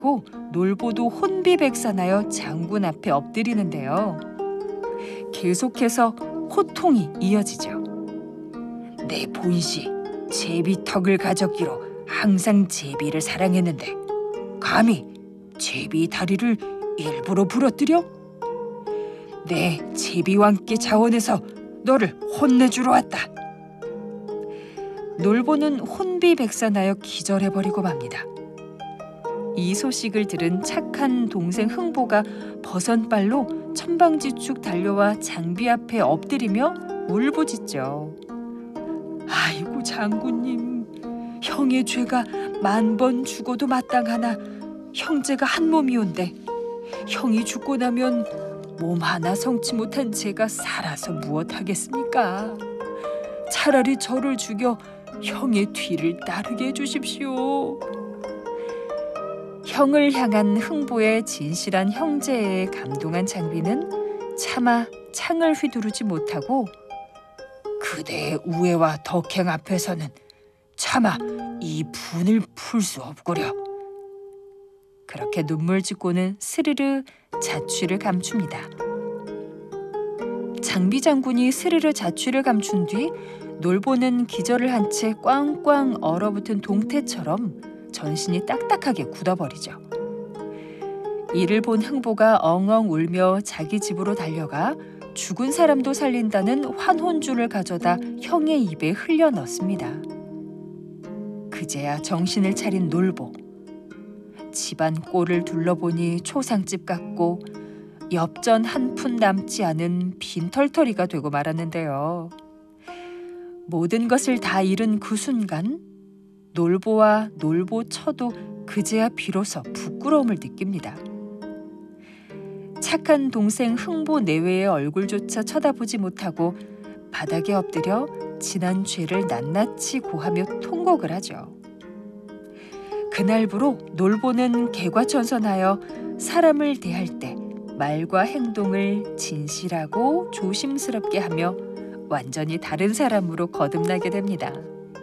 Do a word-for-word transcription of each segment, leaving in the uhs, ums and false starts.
고 놀보도 혼비백산하여 장군 앞에 엎드리는데요. 계속해서 호통이 이어지죠. 내 본시 제비턱을 가졌기로 항상 제비를 사랑했는데 감히 제비 다리를 일부러 부러뜨려? 내 제비왕께 자원해서 너를 혼내주러 왔다. 놀보는 혼비백산하여 기절해버리고 맙니다. 이 소식을 들은 착한 동생 흥보가 버선발로 천방지축 달려와 장비 앞에 엎드리며 울부짖죠. 아이고 장군님, 형의 죄가 만 번 죽어도 마땅하나 형제가 한 몸이온데 형이 죽고 나면 몸 하나 성치 못한 제가 살아서 무엇하겠습니까? 차라리 저를 죽여 형의 뒤를 따르게 해주십시오. 형을 향한 흥보의 진실한 형제에 감동한 장비는 차마 창을 휘두르지 못하고 그대의 우애와 덕행 앞에서는 차마 이 분을 풀 수 없구려. 그렇게 눈물 짓고는 스르르 자취를 감춥니다. 장비 장군이 스르르 자취를 감춘 뒤 놀보는 기절을 한 채 꽝꽝 얼어붙은 동태처럼 전신이 딱딱하게 굳어버리죠. 이를 본 흥보가 엉엉 울며 자기 집으로 달려가 죽은 사람도 살린다는 환혼주를 가져다 형의 입에 흘려 넣습니다. 그제야 정신을 차린 놀보. 집안 꼴을 둘러보니 초상집 같고 엽전 한 푼 남지 않은 빈털터리가 되고 말았는데요. 모든 것을 다 잃은 그 순간 놀보와 놀보처도 그제야 비로소 부끄러움을 느낍니다. 착한 동생 흥보 내외의 얼굴조차 쳐다보지 못하고 바닥에 엎드려 지난 죄를 낱낱이 고하며 통곡을 하죠. 그날부로 놀보는 개과천선하여 사람을 대할 때 말과 행동을 진실하고 조심스럽게 하며 완전히 다른 사람으로 거듭나게 됩니다.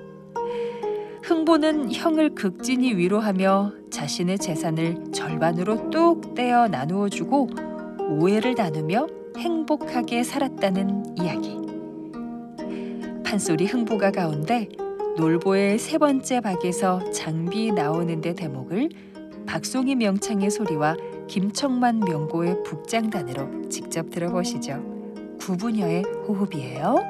흥보는 형을 극진히 위로하며 자신의 재산을 절반으로 뚝 떼어 나누어 주고 오해를 나누며 행복하게 살았다는 이야기. 판소리 흥보가 가운데 놀보의 세 번째 박에서 장비 나오는 데 대목을 박송이 명창의 소리와 김청만 명고의 북장단으로 직접 들어보시죠. 구부녀의 호흡이에요.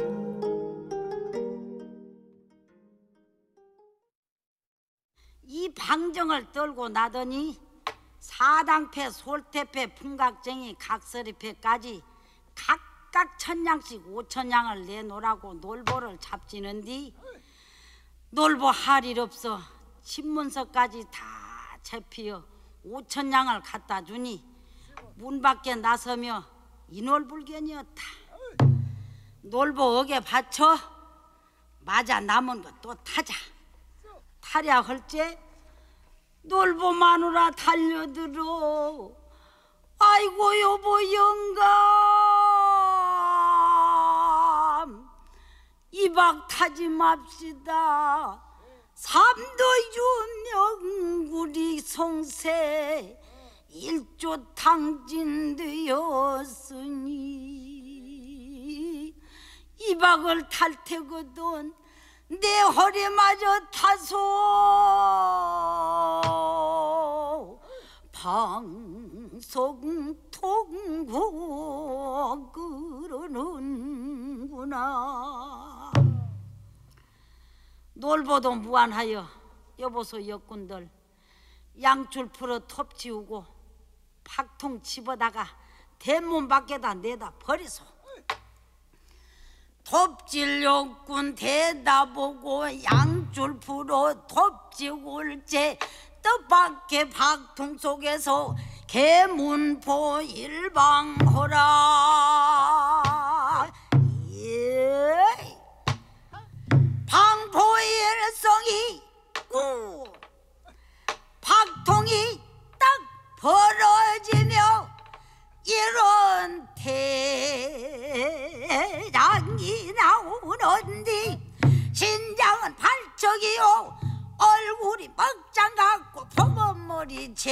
이 방정을 떨고 나더니 사당패, 솔태패, 풍각쟁이, 각설이패까지 각각 천냥씩 오천냥을 내놓으라고 놀보를 잡지는디 놀보 할 일 없어 신문서까지 다 채피어 오천냥을 갖다 주니 문 밖에 나서며 인월불견이었다. 놀보 어게 받쳐 맞아 남은 것 또 타자. 타랴 헐째 놀보 마누라 달려들어. 아이고 여보 영감 이박 타지 맙시다. 삼도 유명구리 송세 일조 탕진되었으니 이박을 탈 테거든 내 허리마저 타소. 방송통고 그러는구나. 놀보도 무안하여 여보소 역군들 양줄 풀어 톱치우고 박통 집어다가 대문 밖에다 내다 버리소. 톱질 욕군 대다보고 양줄 풀어 톱지울제 뜻밖의 박통 속에서 개문포 일방호라. 예. 방포일성이 우 박통이 딱 벌어지며 이런 대장이 나오는디 신장은 발적이요 얼굴이 먹장 같고 보건물 소리쳐